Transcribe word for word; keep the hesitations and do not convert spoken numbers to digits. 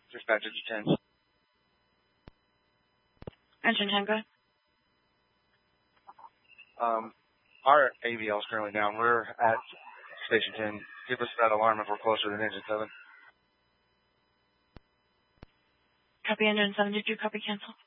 Dispatch to ten. Engine ten, go ahead. Um, our A V L is currently down. We're at Station ten. Give us that alarm if we're closer than Engine seven. Copy, Engine seven. Did you copy cancel?